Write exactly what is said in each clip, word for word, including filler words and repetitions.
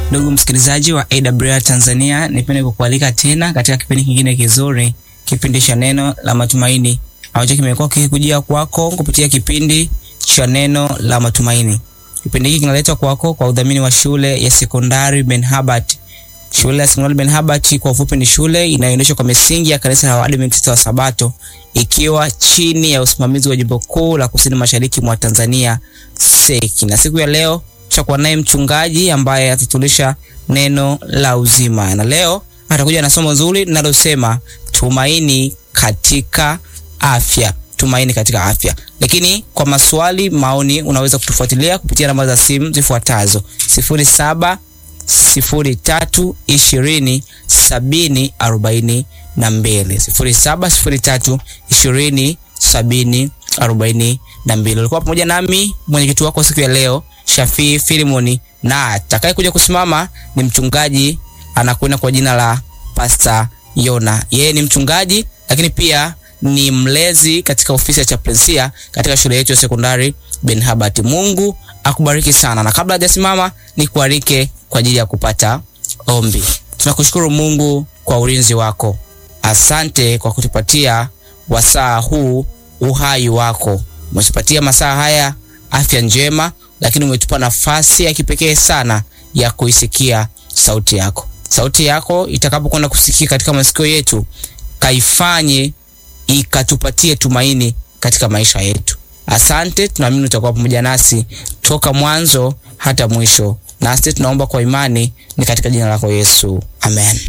Ndugu msikilizaji wa A W R Tanzania, nipende kukualika tena katika kipindi kingine kizuri, kipindi cha neno la matumaini, ambacho kimekuwa kikikujia kwako kupitia kipindi cha neno la matumaini. Kipindi hiki kinaletwa kwako kwa udhamini wa shule ya sekondari Ben Habart. Shule ya sekondari Ben Habart kwa ufupi ni shule inayoendeshwa kwa misingi ya kanisa la Waadventista wa Sabato, ikiwa chini ya usimamizi wa Jimbo Kuu la Kusini Mashariki mwa Tanzania S E C. Na siku ya leo tutakuwa naye mchungaji ambaye atatulisha neno la uzima. Na leo atakuja na somo zuri linalosema tumaini katika afya. Tumaini katika afya. Lakini kwa maswali, maoni, unaweza kutufuatilia kupitia namba za simu zifuatazo: sifuri saba sifuri tatu ishirini sabini arobaini na mbili, sifuri saba sifuri tatu ishirini sabini arobaini na mbili. Ulikuwa pamoja nami mwenyekiti wako siku ya leo, Shafii Filimoni, na atakaye kuja kusimama ni mchungaji anakwenda kwa jina la Pastor Yona. Yeye ni mchungaji lakini pia ni mlezi katika ofisi ya chaplainsia katika shule yetu ya sekondari Ben Habart. Mungu akubariki sana. Na kabla hajasimama ni kualike kwa ajili ya kupata ombi. Tunakushukuru Mungu kwa ulinzi wako. Asante kwa kutupatia wasaa huu uhai wako. Umetupatia masaa haya afya njema, lakini umetupa nafasi ya kipekee sana ya kuisikia sauti yako. Sauti yako itakapokwenda kusikia katika masikio yetu, kaifanye ikatupatie tumaini katika maisha yetu. Asante, tunaamini utakuwa pamoja nasi toka mwanzo hata mwisho. Nasi tunaomba kwa imani ni katika jina lako Yesu. Amen.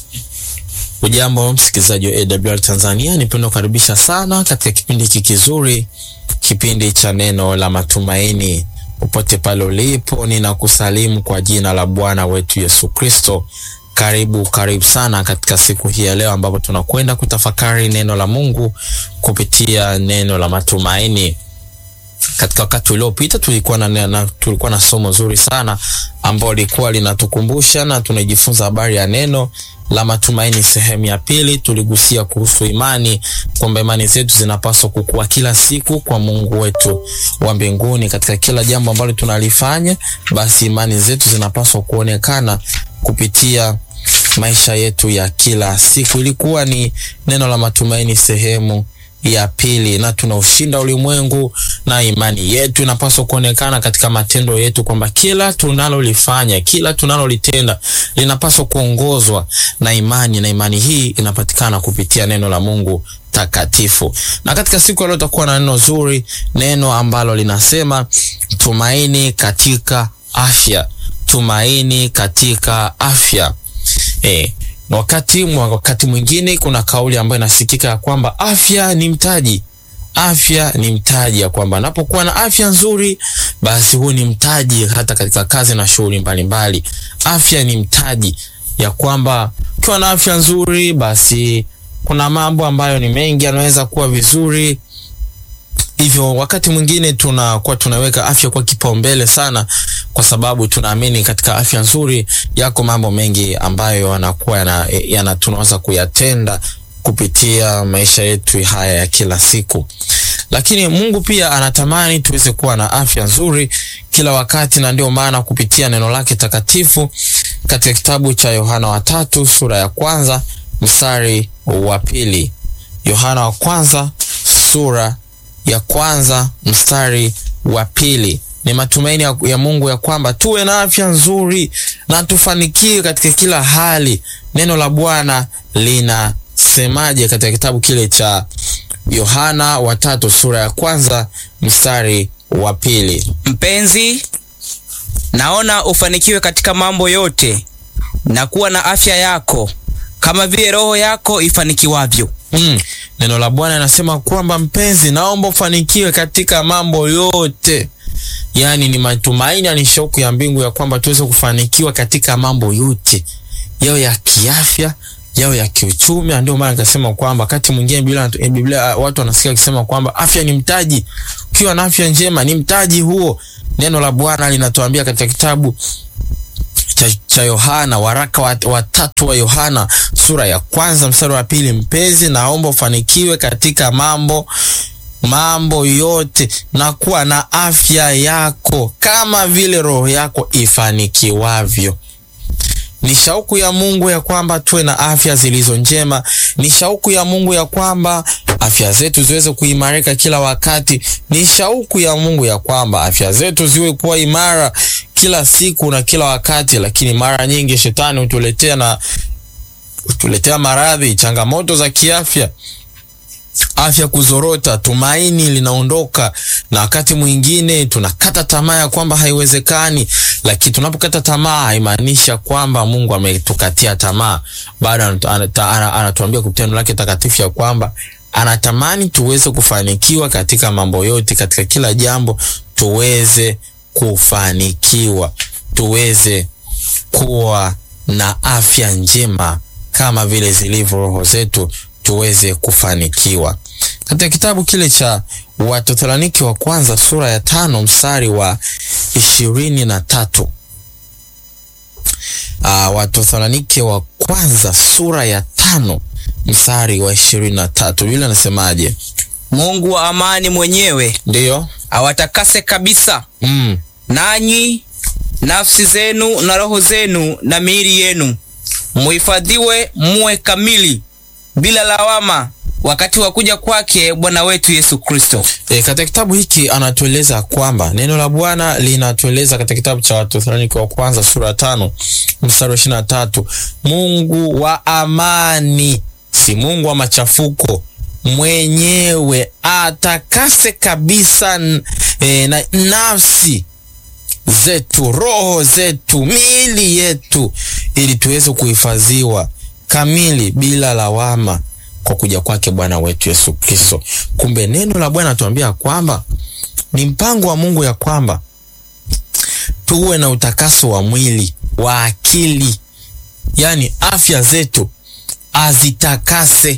Ujambo msikilizaji wa A W R Tanzania, nipenda kukaribisha sana katika kipindi hiki kizuri, kipindi cha neno la matumaini. Upote pale ulipo, ninakusalimu kwa jina la Bwana wetu Yesu Kristo. Karibu, karibu sana katika siku hii ya leo ambapo tunakwenda kutafakari neno la Mungu kupitia neno la matumaini. Katika wakati uliopita tulikuwa na, na tulikuwa na somo zuri sana ambalo lilikuwa linatukumbusha na tunajifunza habari ya neno la matumaini. Sehemu ya pili tuligusia kuhusu imani, kwamba imani zetu zinapaswa kukua kila siku kwa Mungu wetu wa mbinguni. Katika kila jambo ambalo tunalifanya, basi imani zetu zinapaswa kuonekana kupitia maisha yetu ya kila siku. Ilikuwa ni neno la matumaini sehemu ya pili, na tunaushinda ulimwengu, na imani yetu inapaswa kuonekana katika matendo yetu, kwamba kila tunalolifanya, kila tunalolitenda linapaswa kuongozwa na imani, na imani hii inapatikana kupitia neno la Mungu takatifu. Na katika siku ya leo tutakuwa na neno zuri, neno ambalo linasema tumaini katika afya. Tumaini katika afya. Eh, wakati wakati mwingine kuna kauli ambayo inasikika ya kwamba afya ni mtaji. Afya ni mtaji, ya kwamba napokuwa na afya nzuri, basi huu ni mtaji hata katika kazi na shughuli mbalimbali. Afya ni mtaji, ya kwamba ukiwa na afya nzuri, basi kuna mambo ambayo ni mengi yanaweza kuwa vizuri. Hivyo wakati mwingine tunakuwa tunaweka afya kwa kipaumbele sana, kwa sababu tunaamini katika afya nzuri yako mambo mengi ambayo yanakuwa yana, yana tunaweza kuyatenda kupitia maisha yetu haya ya kila siku. Lakini Mungu pia anatamani tuweze kuwa na afya nzuri kila wakati, na ndio maana kupitia neno lake takatifu katika kitabu cha Yohana wa tatu sura ya kwanza mstari wa pili. Yohana wa kwanza sura ya kwanza mstari wa pili. Ni matumaini ya, ya Mungu ya kwamba tuwe na afya nzuri na tufanikiwe katika kila hali. Neno la Bwana linasemaje katika kitabu kile cha Yohana wa tatu sura ya kwanza mstari wa pili? Mpenzi, naona ufanikiwe katika mambo yote na kuwa na afya yako kama vile roho yako ifanikiwavyo. Mm. Neno la Bwana linasema kwamba mpenzi, naomba ufanikiwe katika mambo yote. Yaani ni matumaini, ni shauku ya mbingu ya kwamba tuweze kufanikiwa katika mambo yote, yao ya kiafya, yao ya kiuchumi. Ndio maana nikasema kwamba wakati mwingine Biblia, Biblia watu wanasikia wakisema kwamba afya ni mtaji. Ukiwa na afya njema ni mtaji huo. Neno la Bwana linatuambia katika kitabu cha, cha Yohana, waraka wa, wa tatu wa Yohana sura ya kwanza mstari wa pili, mpenzi, naomba ufanikiwe katika mambo mambo yote na kuwa na afya yako kama vile roho yako ifanikiwavyo. Ni shauku ya Mungu ya kwamba tuwe na afya zilizo njema. Ni shauku ya Mungu ya kwamba afya zetu ziweze kuimarika kila wakati. Ni shauku ya Mungu ya kwamba afya zetu ziwe kuwa imara kila siku na kila wakati. Lakini mara nyingi shetani hutuletea na hutuletea maradhi, changamoto za kiafya, afya kuzorota, tumaini linaondoka, na wakati mwingine tunakata tamaa ya kwamba haiwezekani. Lakini tunapokata tamaa haimaanisha kwamba Mungu ametukatia tamaa. Bado anatuambia kupitia neno lake takatifu ya kwamba anatamani tuweze kufanikiwa katika mambo yote, katika kila jambo tuweze kufanikiwa, tuweze kuwa na afya njema kama vile zilivyo roho zetu, tuweze kufanikiwa. Katika kitabu kile cha Wathesalonike wa kwanza sura ya tano mstari wa ishirini na tatu. Uh, Wathesalonike wa kwanza sura ya tano mstari wa ishirini na tatu. Biblia inasemaje? Mungu wa amani mwenyewe ndiyo awatakase kabisa, mm. nanyi nafsi zenu na roho zenu na miili yenu muhifadhiwe muwe kamili bila lawama wakati wa kuja kwake Bwana wetu Yesu Kristo. E, katika kitabu hiki anatueleza kwamba neno la Bwana linatueleza katika kitabu cha Wathesalonike wa kwanza sura tano mstari wa ishirini na tatu, Mungu wa amani, si Mungu wa machafuko, mwenyewe atakase kabisa e, na nafsi zetu, roho zetu, miili yetu, ili tuweze kuhifadhiwa kamili bila lawama kwa kuja kwake Bwana wetu Yesu Kristo. Kumbe neno la Bwana tuambia kwamba ni mpango wa Mungu ya kwamba tuwe na utakaso wa mwili, wa akili, yani afya zetu azitakase.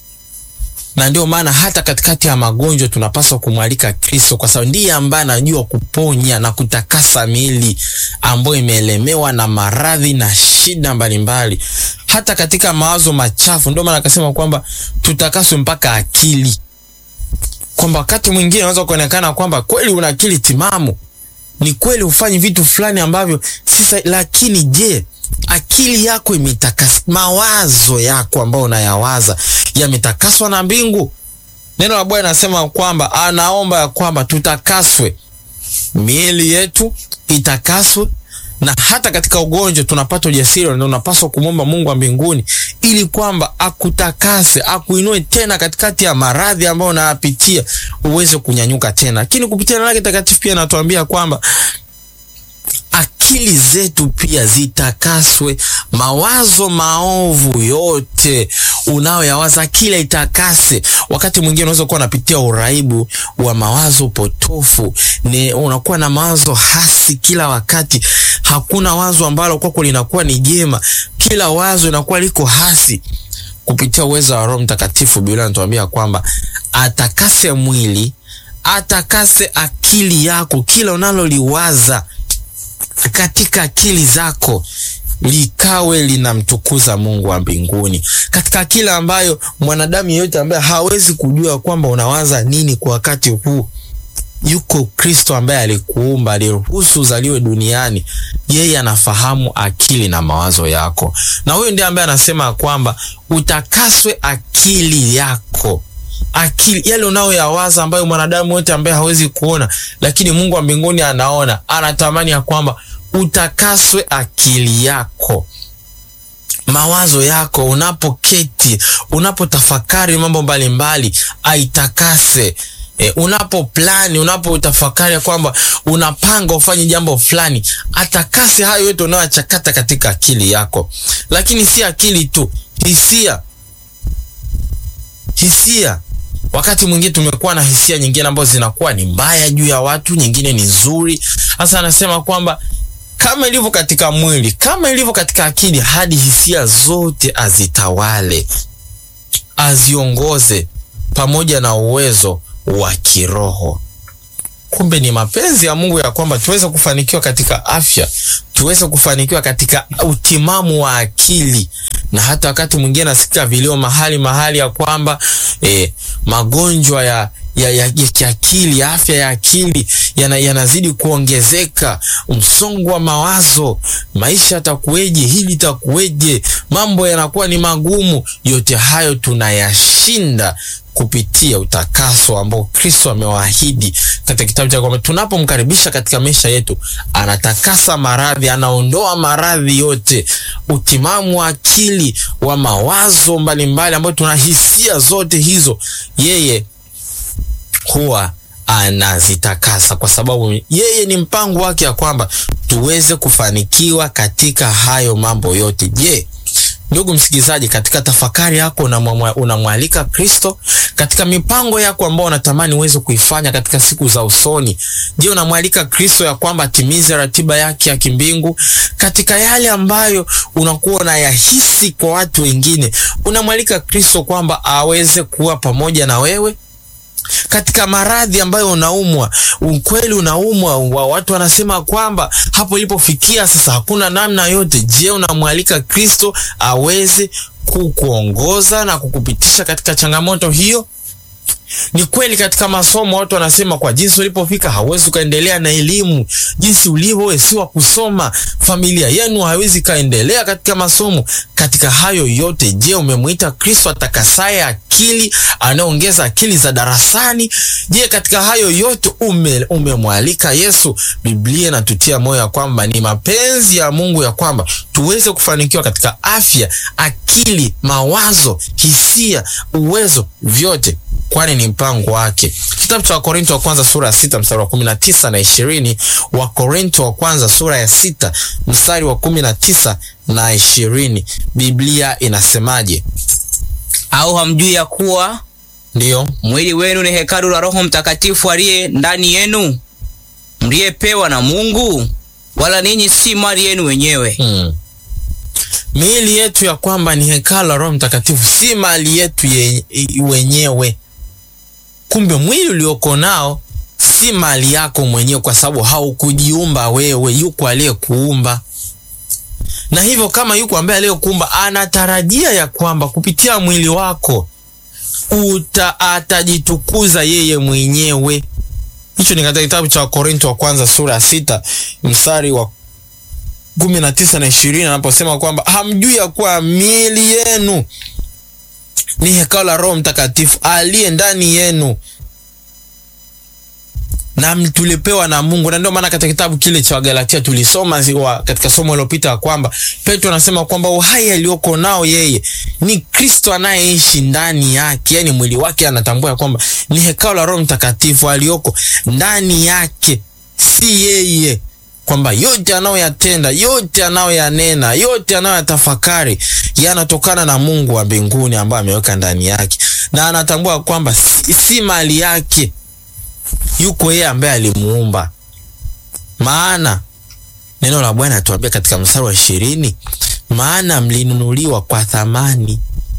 Na ndio maana hata katikati ya magonjwa tunapaswa kumwalika Kristo, kwa sababu ndiye ambaye anajua kuponya na kutakasa miili ambayo imeelemewa na maradhi na shida mbalimbali. Hata katika mawazo machafu, ndio maana akasema kwamba tutakaswe mpaka akili. Kwamba wakati mwingine unaweza kuonekana kwamba kweli una akili timamu, ni kweli ufanye vitu fulani ambavyo sisa, lakini je, akili yako imetakaswa? Mawazo yako ambayo unayawaza yametakaswa na mbingu? Neno la Bwana nasema kwamba anaomba ya kwamba tutakaswe, miili yetu itakaswe, na hata katika ugonjwa tunapata ujasiri, na unapaswa kumwomba Mungu wa mbinguni ili kwamba akutakase, akuinue tena katikati ya maradhi ambayo unayapitia, uweze kunyanyuka tena. Lakini kupitia neno lake takatifu pia anatuambia kwamba akili zetu pia zitakaswe. Mawazo maovu yote unayoyawaza kila itakase. Wakati mwingine unaweza kuwa unapitia uraibu wa mawazo potofu, ni unakuwa na mawazo hasi kila wakati. Hakuna wazo ambalo kwako linakuwa ni jema, kila wazo linakuwa liko hasi. Kupitia uwezo wa Roho Mtakatifu, Biblia inatuambia kwamba atakase mwili, atakase akili yako, kila unaloliwaza katika akili zako likawe linamtukuza Mungu wa mbinguni. Katika kila ambayo mwanadamu yeyote ambaye hawezi kujua kwamba unawaza nini kwa wakati huu, yuko Kristo ambaye alikuumba, aliruhusu uzaliwe duniani. Yeye anafahamu akili na mawazo yako, na huyo ndiye ambaye anasema kwamba utakaswe akili yako. Akili yale unayoyawaza ambayo mwanadamu wote ambaye hawezi kuona, lakini Mungu wa mbinguni anaona, anatamani ya kwamba utakaswe akili yako, mawazo yako. Unapoketi, unapotafakari mambo mbalimbali, aitakase. E, unapo plani, unapo utafakari kwamba unapanga ufanye jambo fulani, atakase hayo yote unayochakata katika akili yako. Lakini si akili tu, hisia. Hisia. Wakati mwingine tumekuwa na hisia nyingine ambazo zinakuwa ni mbaya juu ya watu, nyingine ni nzuri. Sasa anasema kwamba kama ilivyo katika mwili, kama ilivyo katika akili, hadi hisia zote azitawale, aziongoze pamoja na uwezo wa kiroho. Kumbe ni mapenzi ya Mungu ya kwamba tuweze kufanikiwa katika afya, tuweze kufanikiwa katika utimamu wa akili. Na hata wakati mwingine nasikia vilio mahali mahali ya kwamba eh, magonjwa ya ya, ya, ya kiakili, afya ya akili yana, yanazidi kuongezeka, msongo wa mawazo, maisha yatakuweje, hili takuweje, mambo yanakuwa ni magumu. Yote hayo tunayashinda kupitia utakaso ambao Kristo amewaahidi katika kitabu cha kwamba tunapomkaribisha katika maisha yetu, anatakasa maradhi, anaondoa maradhi yote, utimamu wa akili, wa mawazo mbalimbali ambayo tunahisia zote hizo, yeye huwa anazitakasa, kwa sababu yeye ni mpango wake ya kwamba tuweze kufanikiwa katika hayo mambo yote. Je, ndugu msikilizaji, katika tafakari yako unamwalika Kristo katika mipango yako ambayo unatamani uweze kuifanya katika siku za usoni? Je, unamwalika Kristo ya kwamba atimize ratiba yake ya kimbingu katika yale ambayo unakuwa unayahisi kwa watu wengine? Unamwalika Kristo kwamba aweze kuwa pamoja na wewe katika maradhi ambayo unaumwa? Ukweli unaumwa, watu wanasema kwamba hapo ilipofikia sasa hakuna namna yote. Je, unamwalika Kristo aweze kukuongoza na kukupitisha katika changamoto hiyo? Ni kweli katika masomo watu wanasema kwa jinsi ulipofika hauwezi kuendelea na elimu, jinsi ulivyo si wa kusoma, familia yenu haiwezi kaendelea katika masomo. Katika hayo yote, je, umemuita Kristo atakasaye akili, anaongeza akili za darasani? Je, katika hayo yote ume umemwalika Yesu? Biblia inatutia moyo kwamba ni mapenzi ya Mungu ya kwamba tuweze kufanikiwa katika afya, akili, mawazo, hisia, uwezo, vyote, kwani ni mpango wake. Kitabu cha Wakorintho wa kwanza sura ya sita mstari wa kumi na tisa na ishirini. Wakorintho wa kwanza sura ya sita mstari wa kumi na tisa na ishirini. Biblia inasemaje? Au hamjui ya kuwa ndio mwili wenu ni hekalu la Roho Mtakatifu aliye ndani yenu, mliyepewa na Mungu, wala ninyi si mali yenu wenyewe? Hmm. Miili yetu ya kwamba ni hekalu la Roho Mtakatifu, si mali yetu ye, wenyewe. Kumbe mwili ulioko nao si mali yako mwenyewe, kwa sababu haukujiumba wewe, yuko aliyekuumba. Na hivyo kama yuko ambaye aliyekuumba, anatarajia ya kwamba kupitia mwili wako uta atajitukuza yeye mwenyewe. Hicho ni katika kitabu cha Wakorintho wa kwanza sura ya sita mstari wa kumi na tisa na ishirini, anaposema kwamba hamjui ya kuwa miili yenu ni hekalu la Roho Mtakatifu aliye ndani yenu, na tulipewa na Mungu. Na ndio maana katika kitabu kile cha Galatia tulisoma ziwa, katika somo lililopita kwamba Petro anasema kwamba uhai alioko nao yeye ni Kristo anayeishi ndani yake, yani mwili wake anatambua kwamba ni hekalu la Roho Mtakatifu alioko ndani yake, si yeye, kwamba yote anayoyatenda, yote anayoyanena, yote anayoyatafakari yanatokana na Mungu wa mbinguni ambaye ameweka ndani yake, na anatambua kwamba si, si mali yake, yuko yeye ambaye alimuumba. Maana neno la Bwana atuambia katika mstari wa ishirini, maana mlinunuliwa kwa thamani.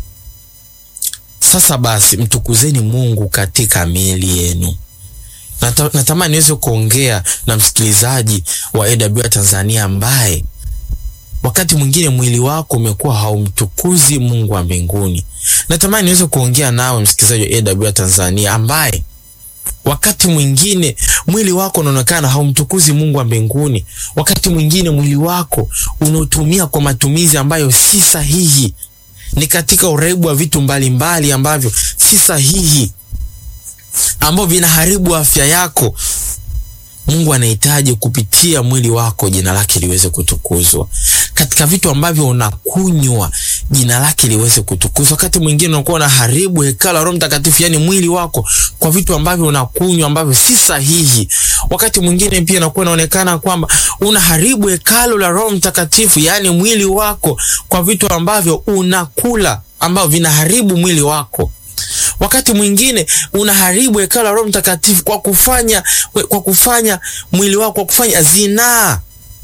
Sasa basi mtukuzeni Mungu katika miili yenu. Nata, natamani niweze kuongea na msikilizaji wa A W R Tanzania ambaye wakati mwingine mwili wako umekuwa haumtukuzi Mungu wa mbinguni. Natamani niweze kuongea nawe msikilizaji wa A W R Tanzania ambaye wakati mwingine mwili wako unaonekana haumtukuzi Mungu wa mbinguni. Wakati mwingine mwili wako unatumia kwa matumizi ambayo si sahihi, ni katika uraibu wa vitu mbalimbali mbali ambavyo si sahihi, ambao vinaharibu afya yako. Mungu anahitaji kupitia mwili wako jina lake liweze kutukuzwa. Katika vitu ambavyo unakunywa, jina lake liweze kutukuzwa. Wakati mwingine unakuwa unaharibu hekalu la Roho Mtakatifu, yani mwili wako, kwa vitu ambavyo unakunywa ambavyo si sahihi. Wakati mwingine pia unakuwa unaonekana kwamba unaharibu hekalu la Roho Mtakatifu, yani mwili wako, kwa vitu ambavyo unakula ambavyo vinaharibu mwili wako. Wakati mwingine unaharibu hekalu la Roho Mtakatifu kwa kufanya kwa kufanya mwili wako, kwa kufanya zinaa.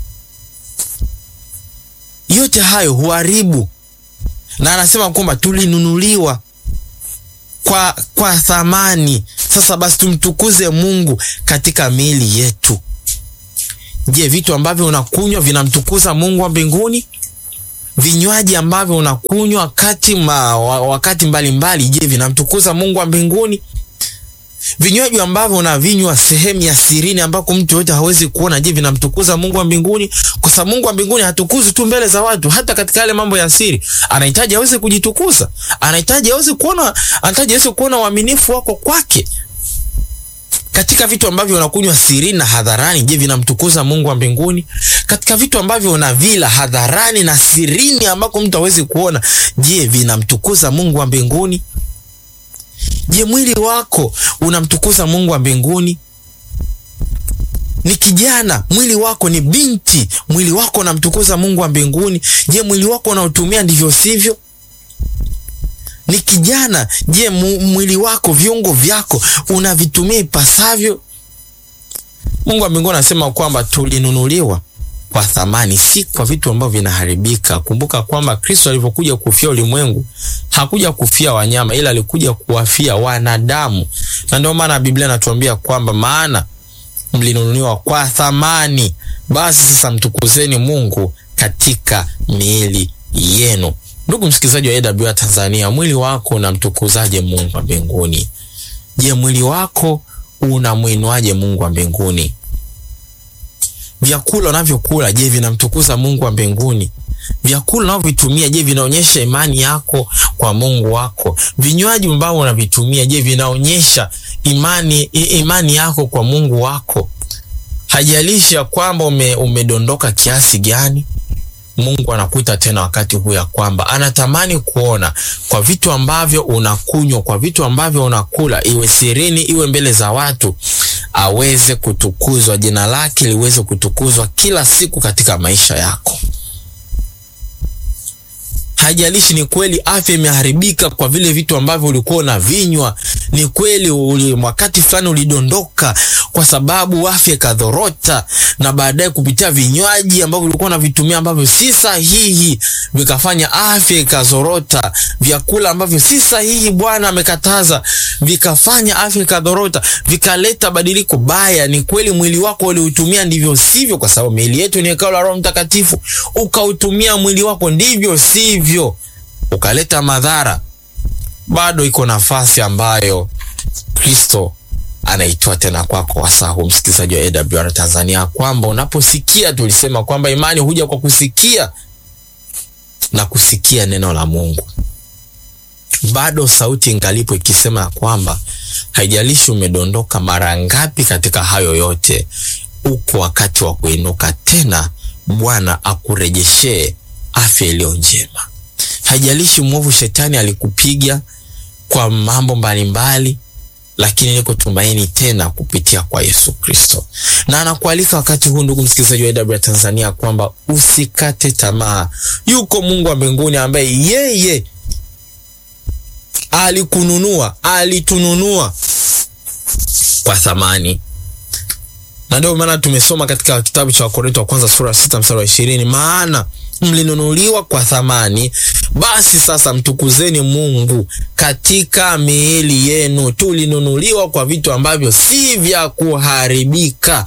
Yote hayo huharibu. Na anasema kwamba tulinunuliwa kwa kwa thamani. Sasa basi tumtukuze Mungu katika miili yetu. Je, vitu ambavyo unakunywa vinamtukuza Mungu wa mbinguni? Vinywaji ambavyo unakunywa wakati ma, wakati mbalimbali, je, vinamtukuza Mungu wa mbinguni? Vinywaji ambavyo unavinywa sehemu ya sirini ambako mtu yote hawezi kuona, je, vinamtukuza Mungu wa mbinguni? Kwa sababu Mungu wa mbinguni hatukuzi tu mbele za watu, hata katika yale mambo ya siri anahitaji aweze kujitukuza, anahitaji aweze kuona, anahitaji aweze kuona uaminifu wako kwake. Katika vitu ambavyo unakunywa sirini na hadharani, je, vinamtukuza Mungu wa mbinguni? Katika vitu ambavyo unavila hadharani na sirini ambako mtu hawezi kuona, je, vinamtukuza Mungu wa mbinguni? Je, mwili wako unamtukuza Mungu wa mbinguni? Ni kijana, mwili wako ni binti, mwili wako unamtukuza Mungu wa mbinguni? Je, mwili wako unautumia ndivyo sivyo? Ni kijana, je, mwili wako, viungo vyako unavitumia ipasavyo? Mungu wa mbinguni anasema kwamba tulinunuliwa kwa thamani, si kwa vitu ambavyo vinaharibika. Kumbuka kwamba Kristo alipokuja kufia ulimwengu, hakuja kufia wanyama, ila alikuja kuwafia wanadamu. Na ndio maana Biblia inatuambia kwamba maana mlinunuliwa kwa thamani, basi sasa mtukuzeni Mungu katika miili yenu. Ndugu msikilizaji wa A W R Tanzania, mwili wako unamtukuzaje Mungu wa mbinguni? Je, mwili wako unamuinuaje Mungu wa mbinguni? Vyakula unavyokula, je, vinamtukuza Mungu wa mbinguni? Vyakula unavyovitumia, je, vinaonyesha imani yako kwa Mungu wako? Vinywaji ambavyo unavitumia, je, vinaonyesha imani imani yako kwa Mungu wako? Hajalishi ya kwamba ume, umedondoka kiasi gani, Mungu anakuita tena wakati huu ya kwamba anatamani kuona kwa vitu ambavyo unakunywa, kwa vitu ambavyo unakula, iwe sirini, iwe mbele za watu, aweze kutukuzwa, jina lake liweze kutukuzwa kila siku katika maisha yako. Hajalishi ni kweli afya imeharibika kwa vile vitu ambavyo ulikuwa unavinywa, ni kweli uli wakati fulani ulidondoka kwa sababu afya ikadhorota, na baadaye kupitia vinywaji ambavyo ulikuwa unavitumia ambavyo si sahihi vikafanya afya ikazorota, vyakula ambavyo si sahihi Bwana amekataza vikafanya afya ikadhorota, vikaleta badiliko baya. Ni kweli mwili wako uliutumia ndivyo sivyo, kwa sababu miili yetu ni hekalu la Roho Mtakatifu. Ukautumia mwili wako ndivyo sivyo, ukaleta madhara. Bado iko nafasi ambayo Kristo anaitoa tena kwako wasaa huu, msikilizaji wa A W R Tanzania, kwamba unaposikia, tulisema kwamba imani huja kwa kusikia na kusikia neno la Mungu. Bado sauti ingalipo ikisema kwamba haijalishi umedondoka mara ngapi katika hayo yote, uko wakati wa kuinuka tena, Bwana akurejeshe afya iliyo njema. Haijalishi mwovu shetani alikupiga kwa mambo mbalimbali, lakini niko tumaini tena kupitia kwa Yesu Kristo. Na anakualika wakati huu, ndugu msikilizaji wa A W R Tanzania, kwamba usikate tamaa. Yuko Mungu wa mbinguni ambaye yeye alikununua, alitununua kwa thamani. Na ndio maana tumesoma katika kitabu cha Wakorintho wa kwanza sura sita mstari wa ishirini, maana mlinunuliwa kwa thamani, basi sasa mtukuzeni Mungu katika miili yenu. Tulinunuliwa kwa vitu ambavyo si vya kuharibika.